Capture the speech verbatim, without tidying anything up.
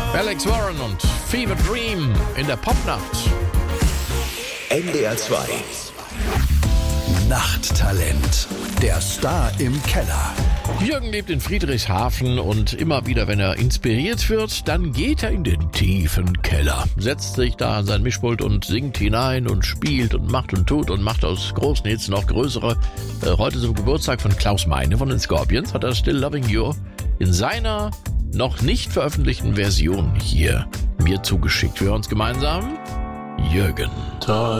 Alex Warren und Fever Dream in der Popnacht. N D R zwei. Nachttalent. Der Star im Keller. Jürgen lebt in Friedrichshafen und immer wieder, wenn er inspiriert wird, dann geht er in den tiefen Keller, setzt sich da an sein Mischpult und singt hinein und spielt und macht und tut und macht aus großen Hits noch größere. Äh, heute zum Geburtstag von Klaus Meine von den Scorpions hat er Still Loving You in seiner noch nicht veröffentlichten Version hier mir zugeschickt. Wir hören uns gemeinsam. Jürgen. Toll.